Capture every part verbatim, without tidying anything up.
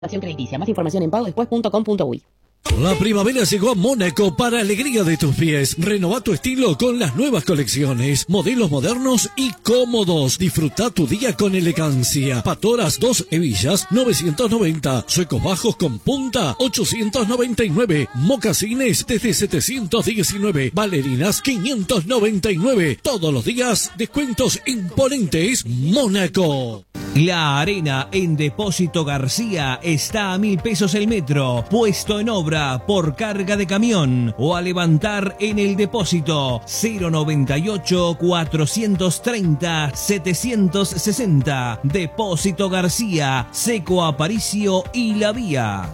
Crediticia. Más información en pago después punto com punto uy. La primavera llegó a Mónaco para alegría de tus pies. Renova tu estilo con las nuevas colecciones, modelos modernos y cómodos. Disfruta tu día con elegancia. Patoras dos hebillas, novecientos noventa. Suecos bajos con punta, ochocientos noventa y nueve. Mocasines desde setecientos diecinueve. Bailarinas, quinientos noventa y nueve. Todos los días, descuentos imponentes. Mónaco. La Arena en Depósito García está a mil pesos el metro, puesto en obra por carga de camión o a levantar en el depósito cero noventa y ocho, cuatrocientos treinta, setecientos sesenta. Depósito García, Seco Aparicio y La Vía.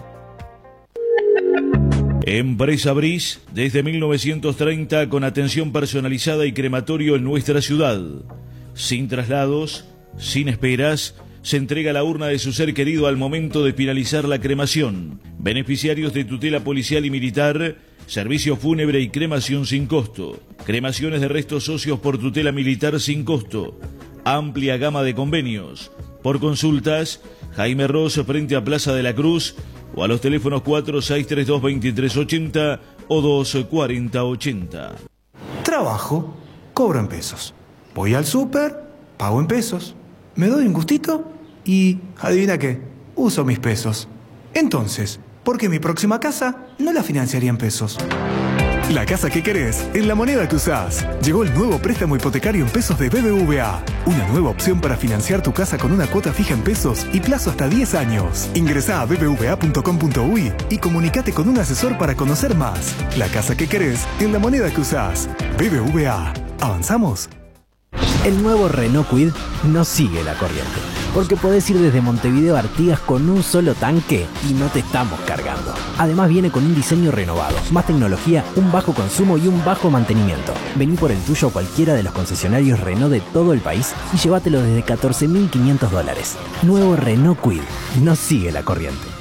Empresa Briz, desde mil novecientos treinta, con atención personalizada y crematorio en nuestra ciudad. Sin traslados, sin esperas, se entrega la urna de su ser querido al momento de finalizar la cremación. Beneficiarios de tutela policial y militar, servicio fúnebre y cremación sin costo. Cremaciones de restos óseos por tutela militar sin costo. Amplia gama de convenios. Por consultas, Jaime Ross frente a Plaza de la Cruz o a los teléfonos cuatro seis tres dos, veintitrés ochenta o dos cuarenta ochenta. Trabajo, cobro en pesos. Voy al súper, pago en pesos. Me doy un gustito y, adivina qué, uso mis pesos. Entonces, ¿por qué mi próxima casa no la financiaría en pesos? La casa que querés en la moneda que usás. Llegó el nuevo préstamo hipotecario en pesos de B B V A. Una nueva opción para financiar tu casa con una cuota fija en pesos y plazo hasta diez años. Ingresá a b b v a punto com punto uy y comunicate con un asesor para conocer más. La casa que querés en la moneda que usás. B B V A. ¿Avanzamos? El nuevo Renault Kwid no sigue la corriente, porque podés ir desde Montevideo a Artigas con un solo tanque y no te estamos cargando. Además viene con un diseño renovado, más tecnología, un bajo consumo y un bajo mantenimiento. Vení por el tuyo a cualquiera de los concesionarios Renault de todo el país y llévatelo desde catorce mil quinientos dólares. Nuevo Renault Kwid no sigue la corriente.